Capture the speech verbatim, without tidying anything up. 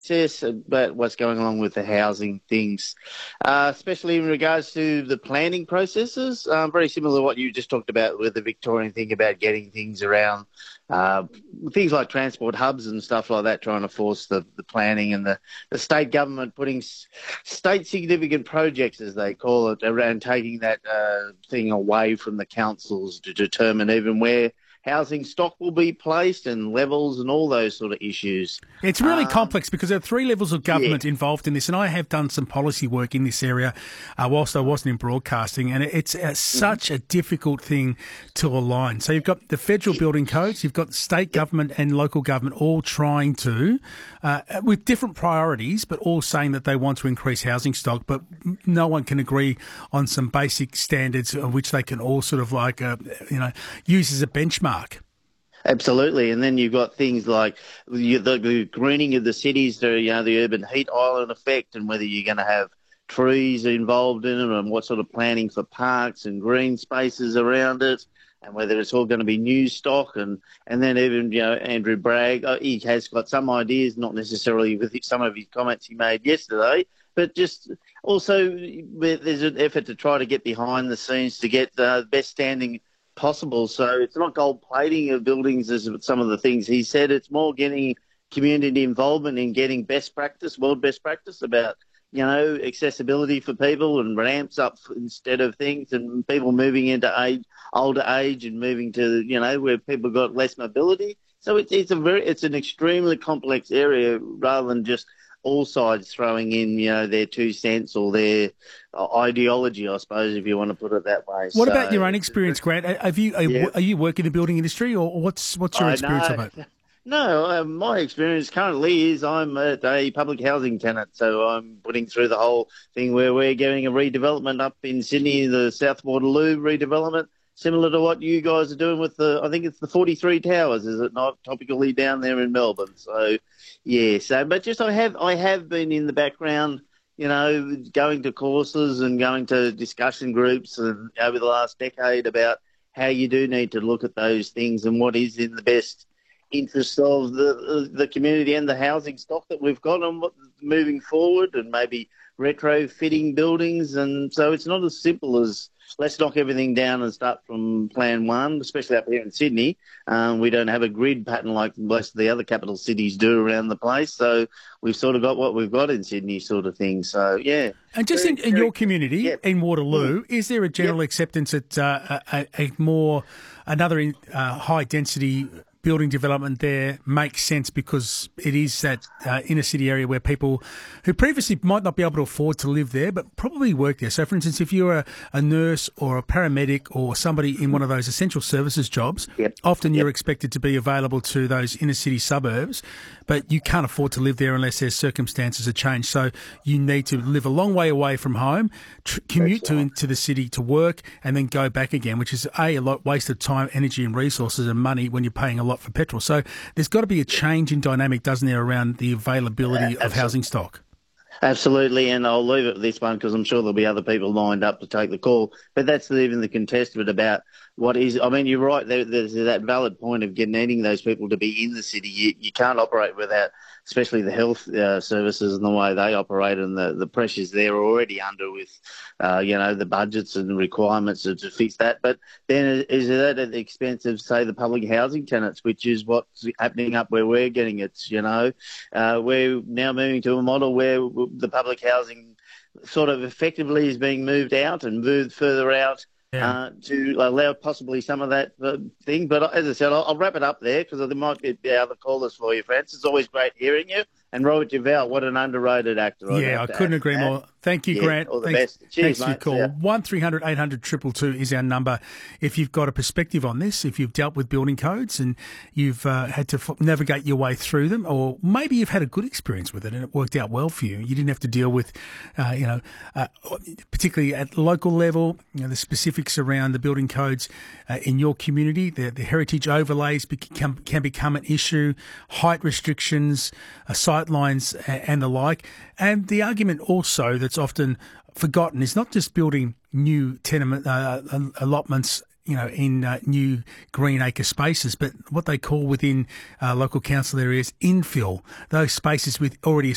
Yes, about what's going along with the housing things, uh, especially in regards to the planning processes. Um, very similar to what you just talked about with the Victorian thing about getting things around, uh, things like transport hubs and stuff like that, trying to force the, the planning and the, the state government putting s- state significant projects, as they call it, around taking that uh, thing away from the councils to determine even where housing stock will be placed and levels and all those sort of issues. It's really Um, complex because there are three levels of yeah. government involved in this, and I have done some policy work in this area uh, whilst I wasn't in broadcasting, and it's uh, such a difficult thing to align. So you've got the federal building codes, you've got state government and local government all trying to, uh, with different priorities, but all saying that they want to increase housing stock, but no one can agree on some basic standards of which they can all sort of like, uh, you know, use as a benchmark. Absolutely, and then you've got things like the, the greening of the cities, the you know the urban heat island effect, and whether you're going to have trees involved in it, and what sort of planning for parks and green spaces around it, and whether it's all going to be new stock, and and then even you know Andrew Bragg, uh, he has got some ideas, not necessarily with some of his comments he made yesterday, but just also there's an effort to try to get behind the scenes to get uh, the best standing possible. So it's not gold plating of buildings as some of the things he said. It's more getting community involvement in getting best practice, world best practice about, you know, accessibility for people and ramps up instead of things, and people moving into age, older age and moving to, you know, where people got less mobility. So it's, it's a very, it's an extremely complex area rather than just all sides throwing in, you know, their two cents or their uh, ideology, I suppose, if you want to put it that way. What so, about your own experience, Grant? Have you are, yeah. are you working in the building industry, or what's what's your I experience know. of it? No, uh, my experience currently is I'm at a public housing tenant, so I'm putting through the whole thing where we're getting a redevelopment up in Sydney, the South Waterloo redevelopment, similar to what you guys are doing with the, I think it's the forty-three Towers, is it not, topically down there in Melbourne? So, yeah, so, but just I have, I have been in the background, you know, going to courses and going to discussion groups and over the last decade about how you do need to look at those things and what is in the best interest of the the community and the housing stock that we've got and what moving forward, and maybe retrofitting buildings. And so it's not as simple as let's knock everything down and start from plan one, especially up here in Sydney. Um, we don't have a grid pattern like most of the other capital cities do around the place. So we've sort of got what we've got in Sydney sort of thing. So, yeah. And just very, in, in very, your community, yep. in Waterloo, Mm. is there a general Yep. acceptance that uh, a, a more, another uh, high density building development there makes sense because it is that uh, inner city area where people who previously might not be able to afford to live there but probably work there. So, for instance, if you're a, a nurse or a paramedic or somebody in one of those essential services jobs, Yep. often you're Yep. expected to be available to those inner city suburbs, but you can't afford to live there unless their circumstances are changed. So you need to live a long way away from home, tr- commute to, into the city to work, and then go back again, which is a, a lot waste of time, energy and resources and money when you're paying a lot for petrol. So there's got to be a change in dynamic, doesn't there, around the availability Uh, of housing stock? Absolutely, and I'll leave it with this one because I'm sure there'll be other people lined up to take the call. But that's even the contest of it about what is. I mean, you're right. There, there's that valid point of getting needing those people to be in the city. You, you can't operate without, especially the health uh, services and the way they operate and the, the pressures they're already under with, uh, you know, the budgets and requirements to, to fix that. But then is that at the expense of, say, the public housing tenants, which is what's happening up where we're getting it, you know. Uh, we're now moving to a model where the public housing sort of effectively is being moved out and moved further out Yeah. uh, to allow possibly some of that uh, thing. But as I said, I'll, I'll wrap it up there because there might be other callers for you, Francis. It's always great hearing you. And Robert Duvall, what an underrated actor. I'd Yeah, I have to couldn't add agree that. more. Thank you, Yeah, Grant. all the Thanks, best. Cheers, thanks for your mate. call. See ya. one three hundred eight hundred two two two is our number. If you've got a perspective on this, if you've dealt with building codes and you've uh, had to f- navigate your way through them, or maybe you've had a good experience with it and it worked out well for you. You didn't have to deal with, uh, you know, uh, particularly at local level, you know, the specifics around the building codes uh, in your community. The, the heritage overlays become, can become an issue, height restrictions, uh, sight lines, and the like. And the argument also that's often forgotten is not just building new tenement uh, allotments, you know, in uh, new green acre spaces, but what they call within uh, local council areas infill, those spaces with already